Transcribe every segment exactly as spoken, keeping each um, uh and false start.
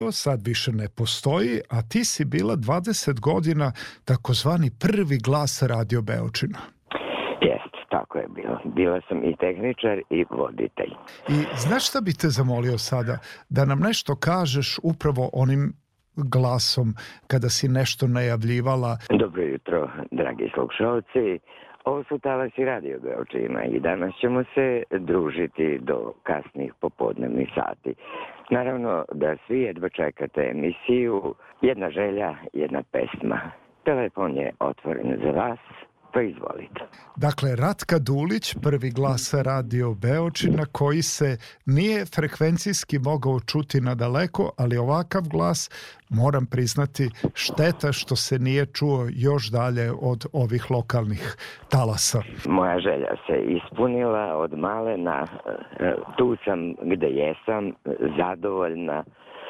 To sad više ne postoji, a ti si bila dvadeset godina takozvani prvi glas Radio Beočina. Jeste, tako je bilo. Bila sam i tehničar i voditelj. I znaš šta bi te zamolio sada? Da nam nešto kažeš upravo onim glasom kada si nešto najavljivala. Dobro jutro, dragi slušalci. Ovo su talasi Radio Beočina i danas ćemo se družiti do kasnih popodnevnih sati. Naravno da svi jedva čekate emisiju. Jedna želja, jedna pesma. Telefon je otvoren za vas, pa izvolite. Dakle, Ratka Dulić, prvi glas Radio Beočina, koji se nije frekvencijski mogao čuti nadaleko, ali ovakav glas, moram priznati, šteta što se nije čuo još dalje od ovih lokalnih talasa. Moja želja se ispunila od malena. Tu sam gde jesam, zadovoljna.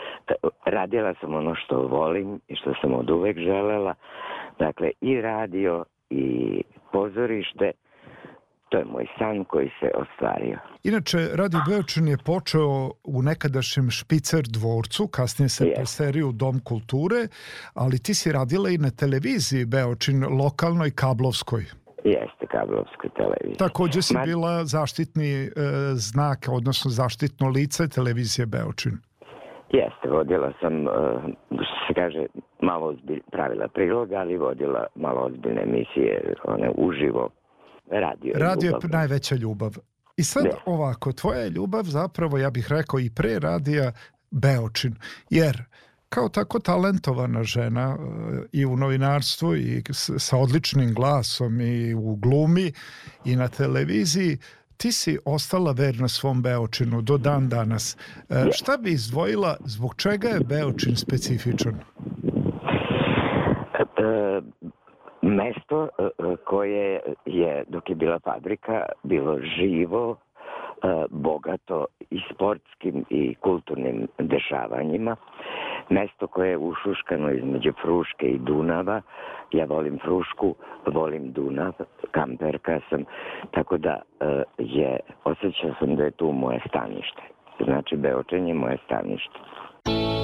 Radila sam ono što volim i što sam od uvek želela. Dakle, i radio i pozorište, to je moj san koji se ostvario. Inače, Radio Beočin je počeo u nekadašnjem Špicer dvorcu, kasnije se yes. preserio u Dom kulture, ali ti si radila i na televiziji Beočin, lokalnoj kablovskoj. Jeste, kablovskoj televiziji. Takođe si Ma... bila zaštitni e, znak, odnosno zaštitno lice televizije Beočin. Jeste, vodila sam, što se kaže, malo ozbilj, pravila priloga, ali vodila malo ozbiljne emisije, one uživo, radio. Radio je najveća ljubav. I sad ne. ovako, tvoja je ljubav zapravo, ja bih rekao, i pre radija Beočin, jer kao tako talentovana žena i u novinarstvu i sa odličnim glasom i u glumi i na televiziji, ti si ostala verna svom Beočinu do dan danas. E, šta bi izdvojila, zbog čega je Beočin specifičan? E, mesto koje je, dok je bila fabrika, bilo živo, e, bogato i sportskim i kulturnim dešavanjima. Mesto koje je ušuškano između Fruške i Dunava. Ja volim Frušku, volim Dunav, kamperka sam, tako da je, osjećao sam da je tu moje stanište. Znači, Beočin je moje stanište.